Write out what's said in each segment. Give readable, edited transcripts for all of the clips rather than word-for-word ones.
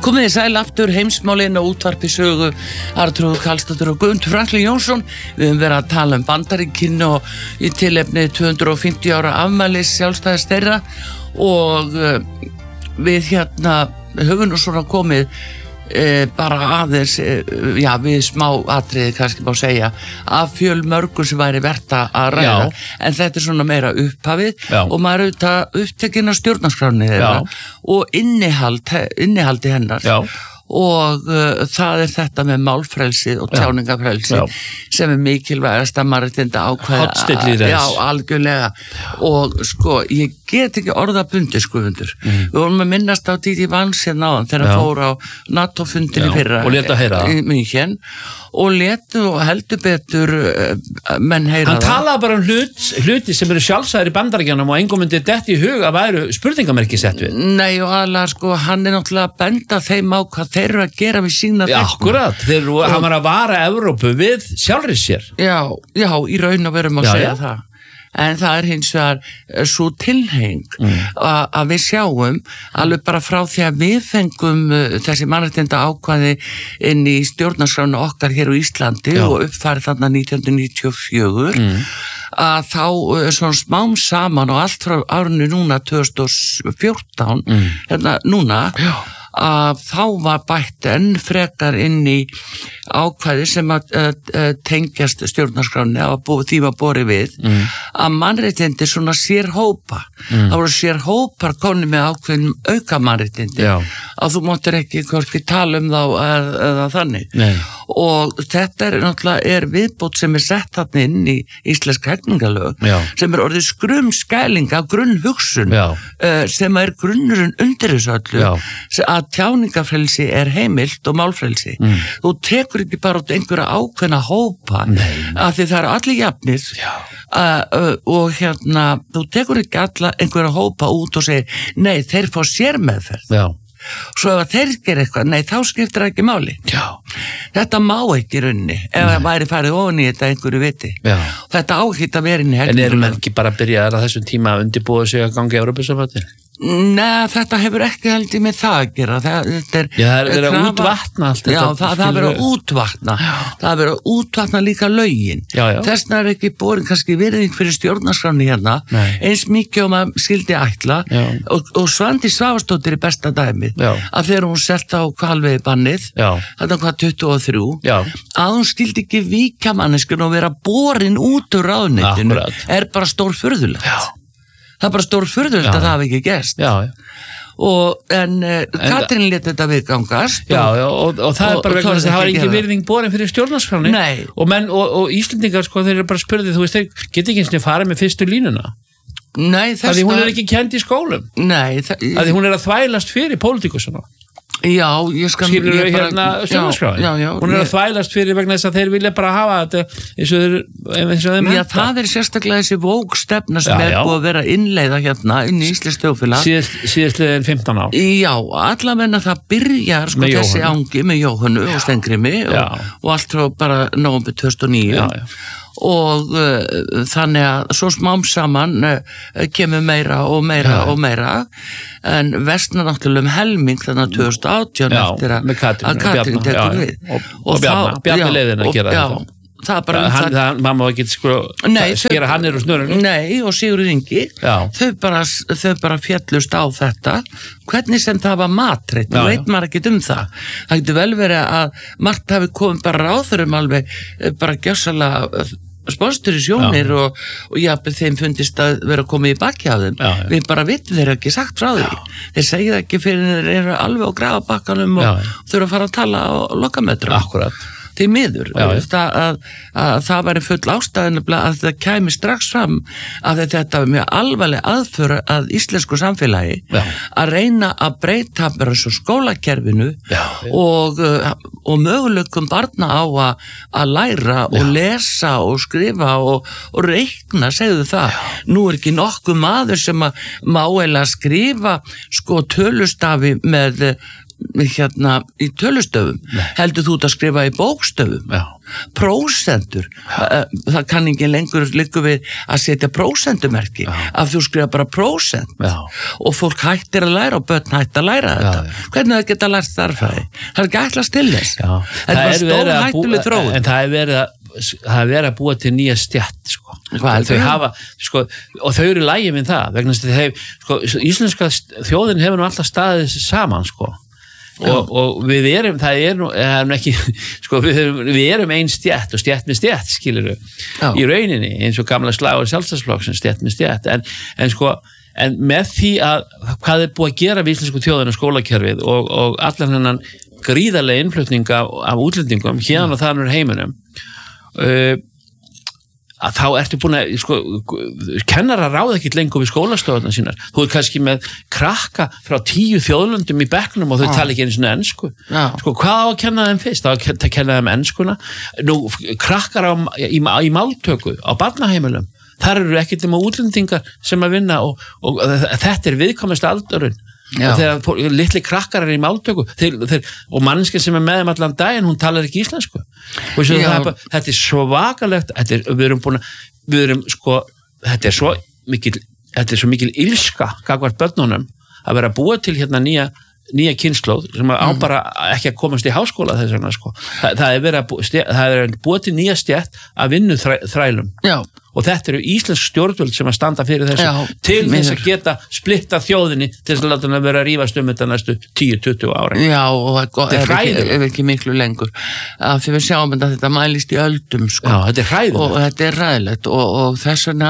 Komið sæl aftur heimsmálin og útvarpi sögu Arnþrúður Karlsdóttir og Guðmundur Franklín Jónsson. Við höfum verið að tala Bandaríkin og í tilefni 250 ára afmælis sjálfstæðis þeirra og við höfum nú svona komið bara aðeins við smá atriði kannski má segja af fjölmörgum sem væri vert að ræða en þetta svona meira upphafið og maður auðvitað upptekinn af stjórnarskránni þeirra og innihaldi hennar og það þetta með málfrelsi og tjáningafrelsi sem mikilvægast að mannréttinda ákvæða algjörlega og sko, ég get ekki orðabundi Guðmundur. Við vorum að minnast á Dídí Vance áðan þegar hann fór á NATO-fundinni fyrra og lét að heyra í München og lét og heldur betur menn heyra hann talaði bara hluti sem eru sjálfsæðir í Bandaríkjunum og engum myndi dett í hug að væru spurningamerki sett við. Nei og aðlega sko, hann náttúrulega að benda þeim á hvað þeir eru að gera við sína þegna. Akkurat, hann var að vara Evrópu við sjálfri sér. Já, í raun og verum að segja það. En það hins vegar svo tilheng að við sjáum alveg bara frá því að við fengum þessi mannréttinda ákvæði inn í stjórnarskrána okkar hér á Íslandi og uppfærið þarna 1994 að þá svona smám saman og allt frá árinu núna 2014 núna að þá var bætt enn frekar inn í ákvæði sem að tengjast stjórnarskráni því var borið við að mannréttindi svona sérhópa það voru sérhópar konni með ákveðnum auka mannréttindi að þú máttir ekki hvorki tala þá eða þannig og þetta náttúrulega viðbót sem sett þarna inn í íslensk hegningalög sem orðið skrumskæling af grunnhugsun sem grunnurinn undir þessu öllu að tjáningafrelsi heimilt og málfrelsi þú tekur ekki bara út einhverja ákveðna hópa af því það eru allir jafnir og þú tekur ekki einhverja hópa út og segir nei þeir fá sérmeðferð svo ef þeir gera eitthvað, nei þá skiptir það ekki máli þetta má ekki runni ef það væri farið ofan í þetta einhverju viti þetta áhitt að vera inn í en eru menn ekki bara að byrja að þessum tíma undirbúa sig að ganga í Evrópusambandið? Nei, þetta hefur ekki held í með það að gera það er verið að útvatna allt þetta það er verið að útvatna það er verið að útvatna líka lögin þessna ekki borin kannski virðing fyrir stjórnarskráni hérna eins mikið og maður skildi ætla og Svandi Svavarsdóttir besta dæmið að þegar hún sett á hvalveiði bannið þetta hvað 23 að hún skildi ekki víkja manneskun og vera borin út úr ráðuneytinu bara stórfurðulegt það bara stórfurðulegt að það hafi ekki gerst en Katrín lét þetta viðgangast og það bara vegna þess að það var engin virðing borin fyrir stjórnarskráni og Íslendingar sko þeir eru bara spurðið þú veist þeir geta ekki eins og farið með fyrstu línuna því hún ekki kend í skólum því hún að þvælast fyrir pólitíkusuna skilur við hérna stjórnarskráin hún að þvælast fyrir vegna þess að þeir vilja bara hafa þetta eins og þeim henta það sérstaklega þessi vókstefna sem búið að vera innleiða hérna inn í íslenskt þjóðfélag síðastliðin 15 ár allavegna það byrjar sko þessi ángi með Jóhannu og Stengrimi og allt frá bara nóvember 2009 og þannig að svo smám saman kemur meira og meira en vestna náttúrulega helming þannig að 2018 eftir að Katrín tekur við og Bjarni leiðin að gera þetta það bara mamma ekki skera hann úr snörunum og Sigurður Ingi þau bara fjallust á þetta hvernig sem það var matreitt og veit maður ekki það getur vel verið að margt hafi komið bara ráðurum alveg bara gjörsalega sponstur í sjónir og jafnvel þeim fundist að vera komið í baki af þeim við bara vitum þeir ekki sagt frá því þeir segja ekki fyrir þeir eru alveg á grafabakkanum og þurfa að fara að tala á lokametrum því miður að það væri full ástæðin að það kæmi strax fram að þetta var mjög alvarleg aðför að íslensku samfélagi að reyna að breyta bara svo skólakerfinu og möguleikum barna á að læra og lesa og skrifa og reikna, segðu það nú ekki nokkuð maður sem að má eiginlega skrifa sko tölustafi með í tölustöfum, heldur þú að skrifa í bókstöfum. Prósentur, það kann ekki lengur liggur við að setja prósentumerki, að þú skrifa bara prósent og fólk hættir að læra og börn hættir að læra þetta. Hvernig það geta lært stærðfræði? Það er ekki ætlast til þess. Það er bara stór hættuleg þróun. En það er verið að búa til nýja stjætt, sko. Þau hafa, sko, og þau eru lægi með það, vegna þess að þeir, sko, íslenska þjóðin hefur nú alltaf staðið saman, sko. Og við erum, það er nú ekki, sko, við erum ein stjætt og stjætt með stjætt, skilur í rauninni, eins og gamla slagur Sjálfstæðisflokksins, stjætt með stjætt, en með því að hvað er búið að gera við íslensku þjóðin og skólakerfið og allan hennan gríðarlega innflutning af útlendingum hérna og þannig heiminum, að þá ertu búin að, sko, kennarar ráða ekkert lengur við skólastofurnar sínar. Þú er kannski með krakka frá 10 þjóðlöndum í bekknum og þau tala ekki einu svona ensku. Sko, hvað á að kenna þeim fyrst? Á að kenna þeim enskuna? Nú, krakkar í máltöku á barnaheimilum, þar eru ekkert nema útlendingar sem að vinna og þetta er viðkvæmasta aldurinn. Og þegar litli krakkar er í máltöku og manneskinn sem er með þeim allan daginn, hún talar ekki íslensku og þetta er svakalegt, við erum sko, þetta er svo mikil ilska gagnvart börnunum að vera búið til hérna nýja kynslóð sem á bara ekki að komast í háskóla þess vegna, sko. Það er verið búið til nýja stjætt að vinnu þrælum. Og þetta eru íslensk stjórnvöld sem að standa fyrir þessu til þess að geta splitta þjóðinni til þess að láta hann að vera að rífast þetta næstu 10-20 ára. Já, og þetta er ekki miklu lengur. Þegar við sjáum þetta mælist í öldum, sko. Já, þetta er hræðilegt. Og þetta er hræðilegt og þess vegna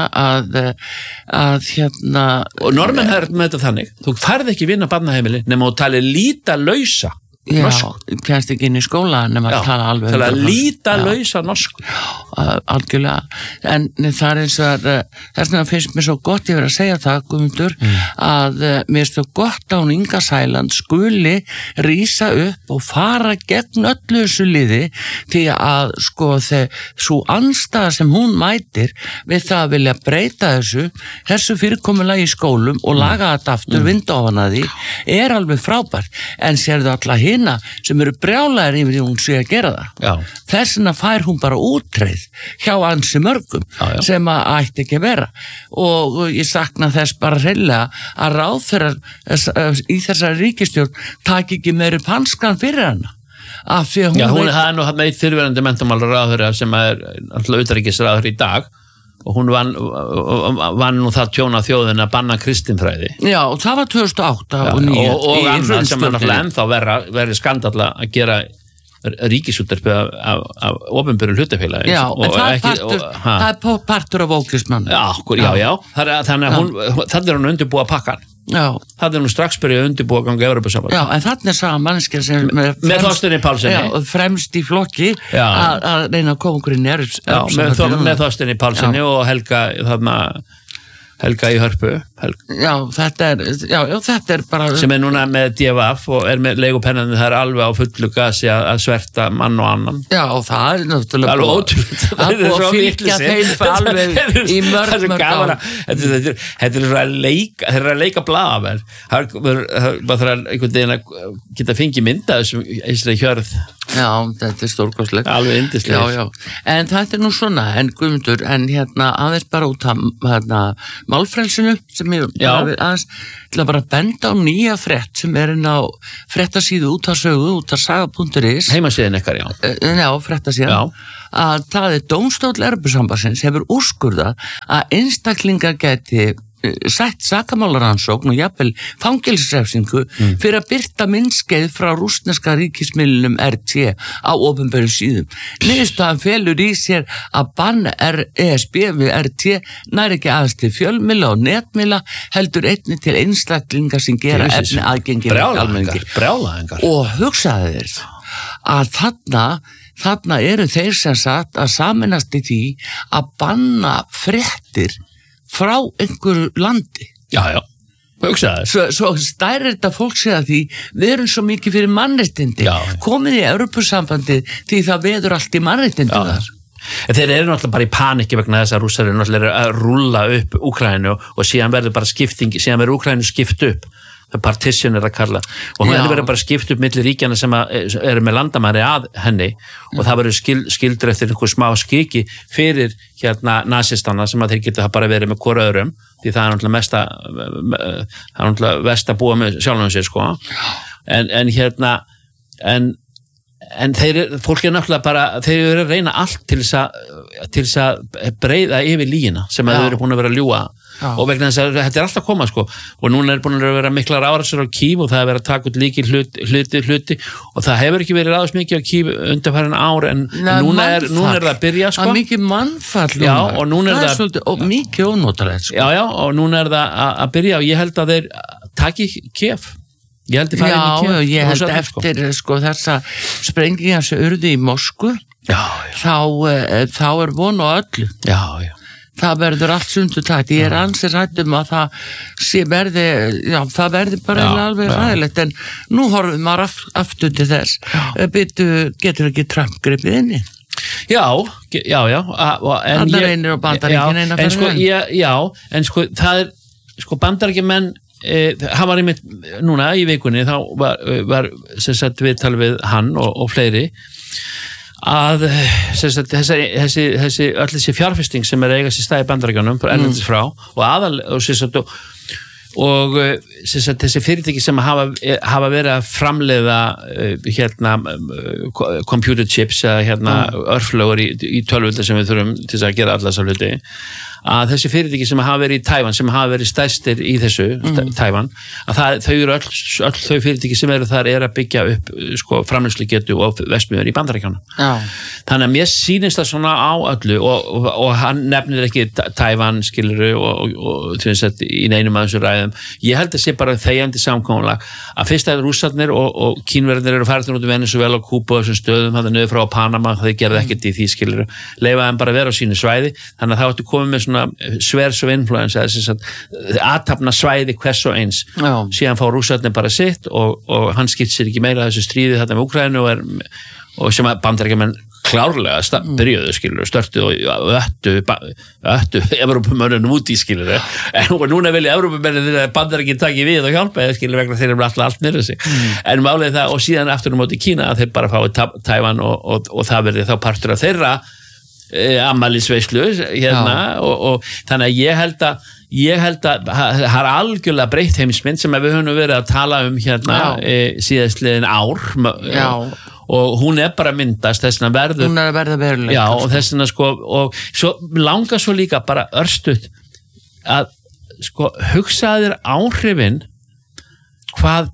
að hérna... Og normenn er með þetta þannig. Þú færð ekki vinna barnaheimili nema þú talir lítalausa norsku. Já, kennst ekki inn í skóla nema að tala alveg til að lítalausa norsku. Algjörlega, en það er eins og þess vegna finnst mér svo gott ég verið að segja það, Guðmundur, að mér finnst það gott að hún Inga Sæland skuli rísa upp og fara gegn öllu þessu liði því að sko svo andstaða sem hún mætir við það að vilja breyta þessu fyrirkomulagi í skólum og laga þetta aftur, vinda ofan að því er alveg frábært, en sérðu alla hina sem eru brjálæðir yfir því hún sé að gera það. Þess vegna fær hún bara útreið hjá ansi mörgum sem að ætti ekki að vera og ég sakna þess bara hreinlega að ráðherrar í þessari ríkisstjórn taki ekki meiri hanskan fyrir hana af því að hún er nú með eitt fyrirverandi menntamálaráðherra sem er alltaf utanríkisráðherra í dag og hún vann nú það tjóna þjóðin að banna kristinfræði. Já, og það var 2008 og 2009 og annað sem er náttúrulega ennþá verið skandalla að gera ríkisúttarpi af opinberum hlutafélagi. Já, en það er partur af ókrismann. Já, þannig að þannig er hún undirbúa pakkan. Það er nú strax byrjuð að undirbúa ganga Evrópusamband. Já, en þannig er saman mannskja sem með Þorsteini Pálssyni fremst í flokki að reyna að koma okkur inn í Evrópusamband með Þorsteini Pálssyni og Helga í Hörpu. Já, þetta er bara... Sem er núna með DFF og er með leigupennandi, það er alveg á fullu gasi að sverta mann og annan. Já, og það er náttúrulega... Alveg ótrúlega. Það er að fylgja þeim alveg í mörg ár. Þetta er að leika blaðamenn. Það þarf einhvern veginn að geta fengið mynda þessum eislega hjörð. Já, þetta er stórkostlegt. Alveg yndislegt. Já. En þetta er nú svona, en Guðmundur, en aðeins bara út af málfrelsinu sem ég aðeins til að bara benda á nýja frétt sem er inn á fréttasíðu út af saga.is heimasíðin ykkar, já, fréttasíðan að það er dómstóll Evrópusambandsins hefur úrskurðað að einstaklingar geti sætt sakamálarannsókn og jafnvel fangelsisrefsingu fyrir að birta myndskeið frá rússneska ríkismiðlunum RT á opinberum síðum. Niðurstaðan felur í sér að bann ESB við RT nær ekki aðeins til fjölmiðla og netmiðla heldur einnig til einstaklingar sem gera efni aðgengileg almenningi. Brjálæðingar. Og hugsaðu þér að þarna eru þeir sem sagt að sameinast í því að banna fréttir frá einhverju landi. Já, hugsaðu. Svo stærir þetta fólk segja því við erum svo mikið fyrir mannréttindi. Komið í Evrópusambandi því það veður allt í mannréttindi þar. Þeir eru náttúrulega bara í paniki vegna þess að Rússar eru náttúrulega að rúlla upp Úkraínu og síðan verður bara skipting, síðan verður Úkraínu skipt upp. það partition að kalla og hún verður bara skipt upp milli ríkjana sem eru með landamæri að henni og það verður skildur eftir einhver smá skiki fyrir nasistana sem að þeir geta bara verið með hvora öðrum því það náttúrulega verst að búa með sjálfum sér sko en fólk náttúrulega bara, þeir eru að reyna allt til þess að breiða yfir lýgina sem að þau eru búin að vera að ljúga og vegna þess að þetta alltaf að koma sko og núna búin að vera miklar árásir á Kív og það verið að taka út líki hluti og það hefur ekki verið ráðast mikið á Kív undanfarin ár en núna er það að byrja sko. Það er mikið mannfall og núna er það svolítið, og mikið ónótalegt sko. Já, og núna er það að byrja og ég held að þeir taki Kív. Ég held eftir sko þessa sprengingar sem urðu í Moskvu þá er von á öllu það verður allt sundutætt ég ansið rættum að það verði bara alveg ræðilegt en nú horfum maður aftur til þess getur ekki Trump gripið inni Já en reynir á Bandaríkin en sko það er sko Bandaríkjumenn hann var einmitt núna í vikunni þá var sem sagt viðtal við hann og fleiri að sem sagt þessi fjárfesting sem eiga sér stað í Bandaríkjunum erlendis frá og sem sagt og sem sagt þessi fyrirtæki sem hafa verið að framleiða computer chips eða örflögur í tölvulda sem við þurfum til að gera alla þessa hluti að þessi fyrirtæki sem hafa verið í Tævan sem hafa verið stærstir í þessu Tævan að þau eru öll þau fyrirtæki sem eru þar að byggja upp sko framleiðslugetu og verksmiðjur í Bandaríkjunum þannig að mér sýnist það svona á öllu og hann nefnir ekki Tævan skiluru og til þess að í neinum af þessu ræðum ég held að sé bara þegjandi samkomulag að fyrst að Rússarnir og Kínverðarnir eru farnir út í Venezuela og Kúba og þessum stöðum það niður frá Panama þeir gerði ekkert í því skiluru leifa þeim bara vera á sínu svæði þannig að það áttu komið með svona sværs of influence aðtapna svæði hvers og eins síðan fá Rússarnir bara sitt og hann skipt sér ekki meira þessu stríði þetta með Úkraínu og sem að Bandaríkjamenn klárlega byrjuðu skilur störtu og öttu Evrópumönnum út í skilur en núna vilja Evrópumennir að Bandaríkin taki við og hjálpa eða skilur vegna þeir eru alltaf nýrðu sig en málið það og síðan aftur móti Kína að þeir bara fái Tævan og það verði þá partur af þeirra ammælisveislu og þannig að ég held að það er algjörlega breytt heimsmynd sem við höfum verið að tala síðastliðin ár og hún bara myndast þessna verður hún að verða veruleika og þessna sko og svo langar svo líka bara örstutt að sko hugsaðir áhrifin hvaða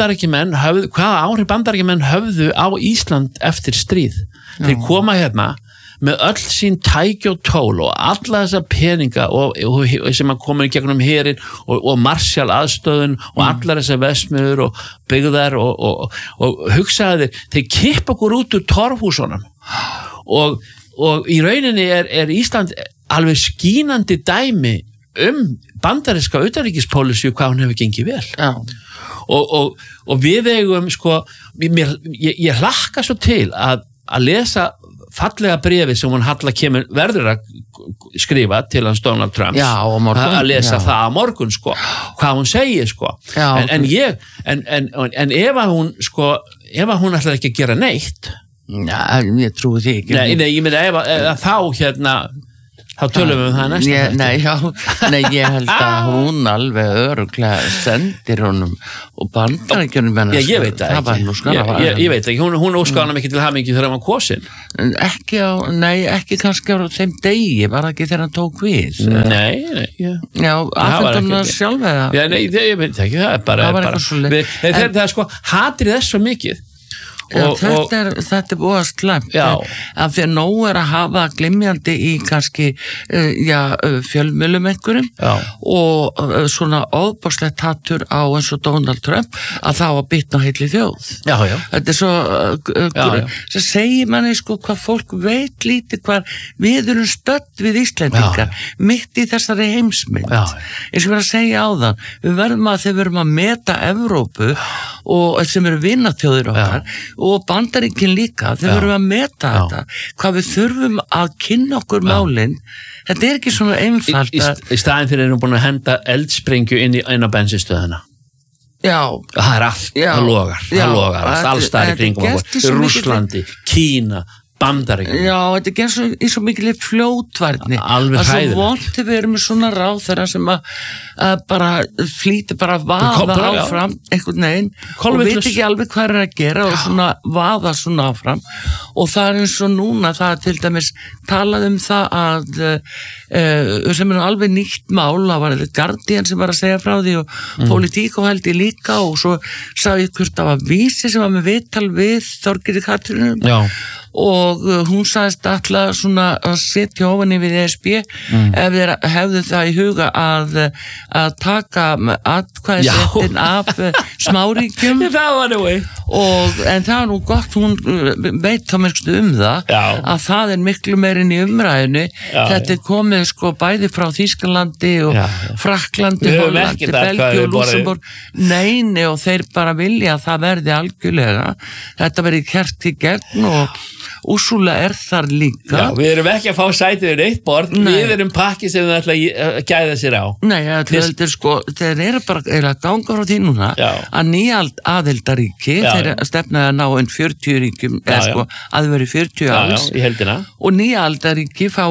áhrif Bandaríkjamenn höfðu á Ísland eftir stríð þeir koma með öll sín tæki og tól og alla þessa peninga og sem að koma í gegnum herinn og Marshall aðstöðun og allar þessar verksmiðjur og byggðar og hugsaði þeir kippa okkur út úr torfhúsunum og í rauninni er Ísland alveg skínandi dæmi bandaríska utanríkispólisíu hvað hún hefur gengið vel og við eigum sko ég hlakka svo til að lesa fallega bréfi sem hún Halla kemur verður að skrifa til hans Donald Trump að lesa það á morgun sko, hvað hún segir sko en ef hún sko ef hún ætlar ekki að gera neitt ég trúi því ekki nei, ég meina þá tölum við það næsta nei, ég held að hún alveg öruglega sendir honum og Bandaríkjunum ég veit það ekki ég veit ekki, hún óskar hann ekki til hamingju þegar hann var kosin ekki kannski á þeim degi var ekki þegar hann tók við nei aðfendur hann sjálf eða ég veit ekki, það er bara það er sko, hatrið þess svo mikið þetta er búið slæmt af því að nóg er að hafa glimjandi í kannski fjölmiðlum einhverjum og svona ofboðslegt hattur á eins og Donald Trump að það var bitna heilli þjóð þetta er svo sem segir manni sko hvað fólk veit lítið hvað við erum stödd við Íslendingar mitt í þessari heimsmynd eins og við erum að segja áðan við verðum að meta Evrópu og sem eru vinaþjóðir okkar og Bandaríkin líka, þau verðum að meta þetta, hvað við þurfum að kynna okkur málin, þetta er ekki svona einfalt í staðin fyrir erum búin að henda eldsprengju inn á bensinstöðina það allt, það logar alls staðar í kringum okkur, Rússlandi, Kína, Bandaríkjunum. Já, þetta er gerð í svo mikil fljótvarni. Alveg hræðilegt. Það er svo vont að við erum með svona ráðherra sem að bara flýti bara vaða áfram einhvern veginn og veit ekki alveg hvað að gera og svona vaða svona áfram og það er eins og núna það til dæmis talað það að sem er alveg nýtt mál, það var Guardian sem var að segja frá því og Politico held ég líka og svo sagði ég hvort það var Vísi sem var með viðtal við Þorgerði Katrínu og hún sagðist alltaf svona að setja ofan yfir ESB ef þeir hefðu það í huga að taka atkvæðisréttin af smáríkjum en það er nú gott, hún veit þá mérstu það að það er miklu meirinn í umræðinu þetta er komið sko bæði frá Þýskalandi og Frakklandi, Hollandi, Belgíu og Lúsemborg neini og þeir bara vilja að það verði algjörlega þetta verði kert í gegn og Úrsúla þar líka. Já, við erum ekki að fá sætið við eitt borð, við erum pakki sem við ætla að gæða sér á. Nei, þeir eru bara að ganga frá því núna að nýja aðildaríki, þeir stefnaði að ná 40 ríkjum, að veri 40 alls í heldina. Og nýja aðildaríki fá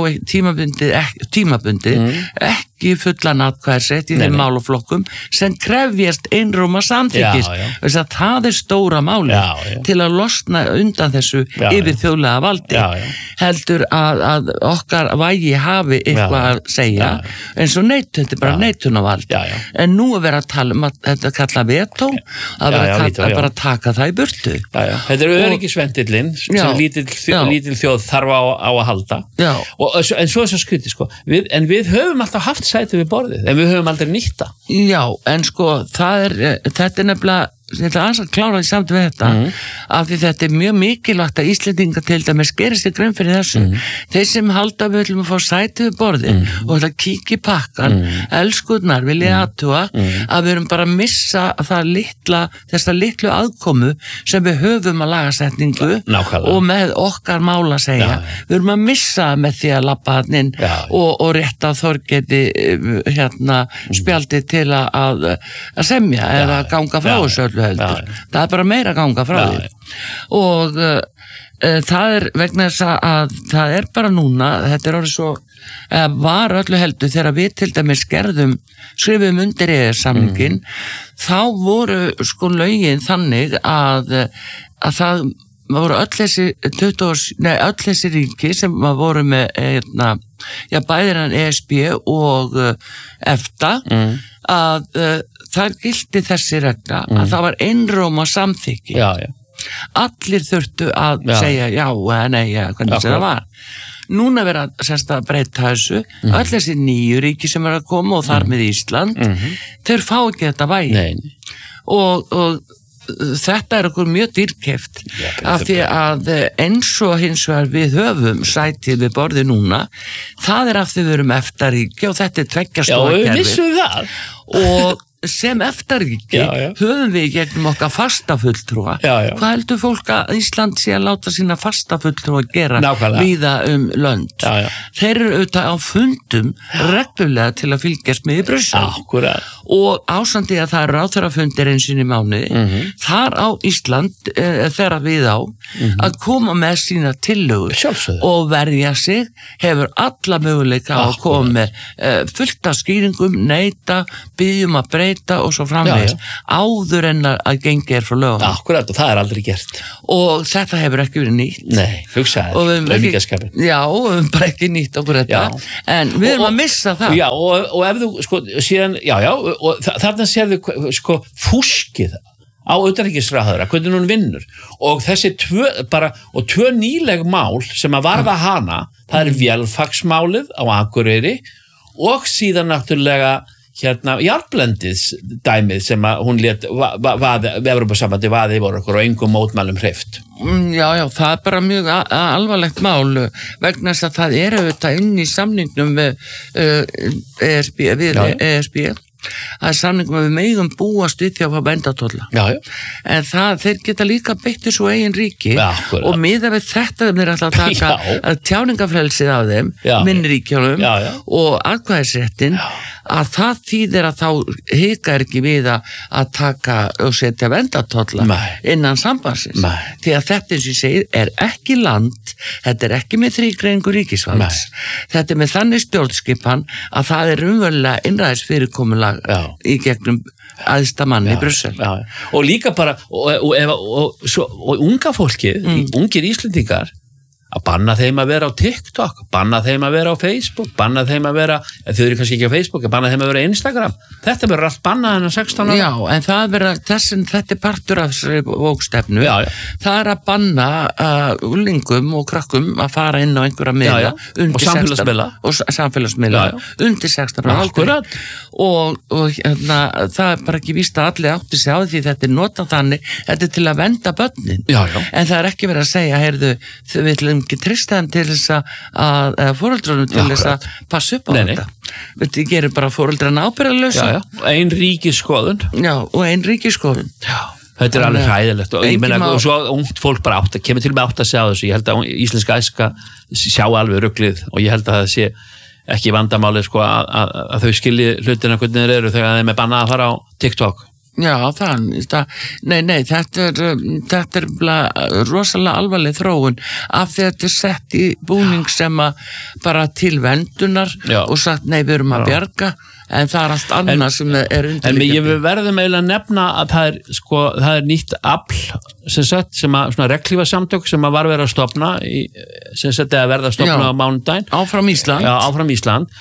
tímabundið ekki fullan atkvæðisrétt í þeim málaflokkum sem krefjast einróma samþykkis. Það er stóra máli til að losna undan þessu yfir þjóðlega valdi heldur að okkar vægi hafi eitthvað að segja eins og þetta er bara neitunarvald en nú er verið að tala um að þetta kalla veto að vera að bara taka það í burtu Þetta er öryggisventillinn sem lítil þjóð þarf á að halda en svo er það skrítið sko en við höfum alltaf haft sæti við borðið en við höfum aldrei nýtt það Já, en sko þetta er nefnilega ég ætla aðeins að klára því samt við þetta af því þetta er mjög mikilvægt að Íslendingar til dæmis gerir sér grein fyrir þessu þeir sem halda við ætlum að fá sæti við borðið og ætla að kíkja í pakkan elskurnar vilja aðtúa að við erum bara að missa þessa litlu aðkomu sem við höfum að lagasetningu og með okkar mála að segja við erum að missa með því að labba hann inn og rétta Þorgerði spjaldi til að semja eða ganga frá þessu öllu það er bara meira ganga frá því og það er vegna þess að það er bara núna þetta er orðið svo var öllu heldur þegar við til dæmis skrifum undir EES-samningin þá voru sko lögin þannig að það voru öll þessi ríki sem voru með bæðir hann ESB og EFTA að það gildi þessi regla að það var einróma samþykki allir þurftu að segja já eða nei hvernig það var núna verða að breyta þessu öll þessi nýju ríki sem að koma og þar með Ísland þeir fá ekki þetta vægi og þetta er okkur mjög dýrkeypt af því að eins og hins vegar við höfum sætið við borði núna það af því við erum EFTA-ríki og þetta er tveggja stoðkerfi Já, við vissum það og sem EFTA-ríki höfum við gegnum okkar fasta fulltrúa hvað heldur fólk að Ísland sé að láta sína fasta fulltrúa gera víða lönd þeir eru auðvitað á fundum reglulega til að fylgjast með í Brussel og ásandi að það eru ráðherrafundir eins og í mánuði þar á Ísland þegar við á að koma með sína tillögur og verja sig hefur alla möguleika að koma með fullt af skýringum neita, byggjum að breyta og svo framvegis áður en að gengi frá lögum Akkurat og það er aldrei gert og þetta hefur ekki verið nýtt Nei, hugsaði, auðvitaðskapin Já, við höfum bara ekki nýtt okkur þetta en við erum að missa það Já, og ef þú, sko, síðan og þarna sérðu, sko, fúskið á utanríkisráðherra, hvernig hún vinnur og þessi tvö nýleg mál sem að varða hana það er vélfagsmálið á Akureyri og síðan náttúrulega járnblendis dæmið sem að hún lét Evrópusambandi vaði yfir okkur og engum mótmælum hreyft. Já, það er bara mjög alvarlegt mál vegna þess að það er auðvitað inn í samningnum við ESB það er samningum að við megum búast við því að fá bændatólla en þeir geta líka beitt svo eigin ríki og miðað við þetta þeir alltaf að taka tjáningafrelsið af þeim minn ríkjónum og atkvæðisréttin að það þýðir að þá hikar ekki við að taka og setja verndartolla innan sambandsins. Því að þetta eins og ég segir er ekki land, þetta er ekki með þrígreiningu ríkisvalds. Þetta er með þannig stjórnskipan að það er umverulega innræðisfyrirkomulag í gegnum æðsta manni í Brussel. Og líka bara og unga fólkið, ungir Íslendingar að banna þeim að vera á TikTok, banna þeim að vera á Facebook, banna þeim að vera, þau eru kannski ekki á Facebook, banna þeim að vera á Instagram. Þetta verður allt bannað en að 16 ára. Já, en það verður, þetta er partur af þessari bókstefnu. Það er að banna úlingum og krakkum að fara inn á einhverja miðla og samfélagsmiðla undir 16 ára aldri. Og það er bara ekki víst að allir átti sig á því þetta er notað þannig, þetta er til að vernda börnin. En það er ekki verið að segja, heyrðu, þau viljum ekki trista þeim til þess að foreldrunum til þess að passa upp á þetta. Við gerum bara foreldrana ábyrgðarlausa. Ein ríkisskoðun. Og ein ríkisskoðun. Þetta er alveg hræðilegt og svo ungt fólk bara kemur til með átt að segja þessu. Ég held að íslenska æska sjá alveg ruglið og ég held að það sé ekki vandamáli að þau skilji hlutina hvernig þeir eru þegar þeim er bannað að fara á TikTok. Já, þetta er rosalega alvarleg þróun af því að þetta er sett í búning sem bara til vendunar og sagt nei, við erum að bjarga en það er allt annað sem er undirliggjandi. En við verðum eiginlega að nefna að það er nýtt afl sem að regnhlífasamtök sem að var verið að stofna sem sett að verða að stofna á mánudaginn. Áfram Ísland. Já, áfram Ísland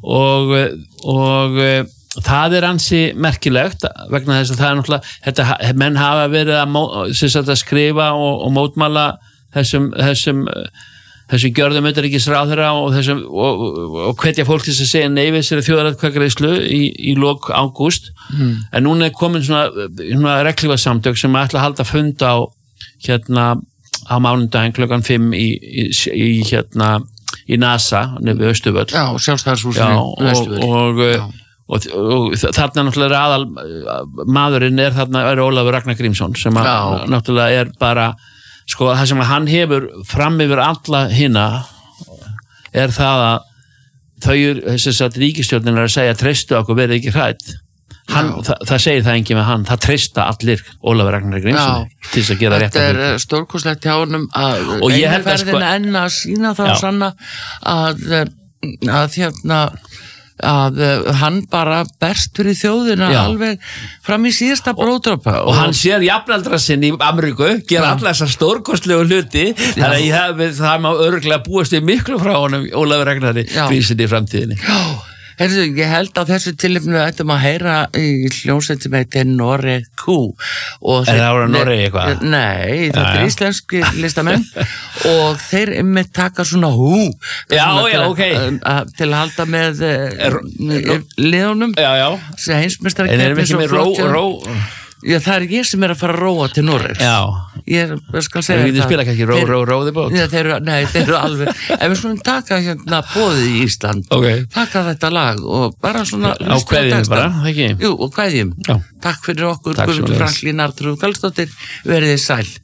og það er ansi merkilegt vegna þess að það er náttúrulega menn hafa verið að skrifa og mótmæla þessum gjörðum utanríkisráðherra og hvetja fólk til að segja nei við þessari þjóðaratkvæðagreiðslu í lok ágúst en núna er komin svona regnhlífasamtök sem ætla að halda fund á mánudaginn klukkan 5 í NASA nefnir Austurvöll. Já, sjálfstæðarshúsinu Austurvöll. Og þarna náttúrulega aðal maðurinn þarna Ólafur Ragnar Grímsson sem náttúrulega er bara það sem hann hefur fram yfir alla hina er það að þau ríkisstjórnin er að segja treystu okkur verið ekki hrædd það segir það enginn með hann það treysta allir Ólafur Ragnar Grímsson til þess að gera rétt þetta er stórkostlegt hjá honum að einu ferðina enn að sína það sanna að hann bara berst fyrir þjóðina alveg fram í síðasta blóðdropa og hann sér jafnaldra sinn í Ameríku gera alla þessar stórkostlegu hluti þannig að það má örugglega búast við miklu frá honum Ólafur Ragnari Grímsson í framtíðinni. Heyrðu, ég held að þessu tilefni við ættum að heyra í hljómsveit sem heitir Noreku. Er það ára Noregi eitthvað? Nei, þetta er íslenski listamenn og þeir einmitt taka svona til að halda með liðunum sem heimsmeistara en erum við ekki með ró? Já, það er ég sem að fara að róa til Noregs. Ég skal segja það. Við spila ekki róði bót? Nei, þeir eru alveg. En við skulum taka boðið í Ísland. Taka þetta lag og bara svona... Á kveðjum bara, ekki? Jú, og kveðjum. Takk fyrir okkur, Guðmundur Franklín, Arnþrúður Karlsdóttir. Verið þið sæl.